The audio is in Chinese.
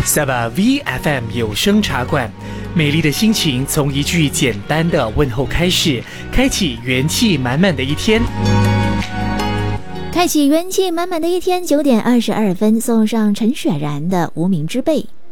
Saba VFM 有声茶馆，美丽的心情从一句简单的问候开始，开启元气满满的一天。 开启元气满满的一天，9点22分，送上陈雪然的《无名之辈》。